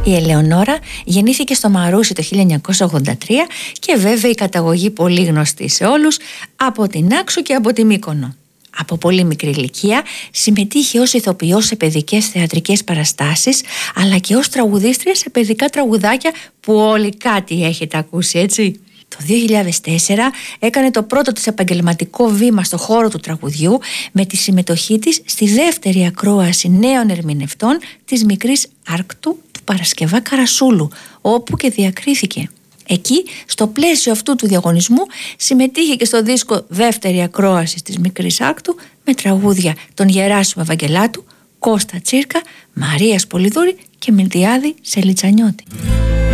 Η Ελεονόρα γεννήθηκε στο Μαρούσι το 1983 και βέβαια η καταγωγή πολύ γνωστή σε όλους, από την Άξο και από τη Μύκονο. Από πολύ μικρή ηλικία συμμετείχε ως ηθοποιός σε παιδικές θεατρικές παραστάσεις, αλλά και ως τραγουδίστρια σε παιδικά τραγουδάκια που όλοι κάτι έχετε ακούσει, έτσι. Το 2004 έκανε το πρώτο της επαγγελματικό βήμα στο χώρο του τραγουδιού με τη συμμετοχή της στη δεύτερη ακρόαση νέων ερμηνευτών της Μικρής Άρκτου του Παρασκευά Καρασούλου, όπου και διακρίθηκε. Εκεί, στο πλαίσιο αυτού του διαγωνισμού, συμμετείχε και στο δίσκο δεύτερη ακρόαση της Μικρής Άρκτου με τραγούδια των Γεράσιμου Ευαγγελάτου, Κώστα Τσίρκα, Μαρίας Πολυδούρη και Μιλτιάδη Σελιτσανιώτη.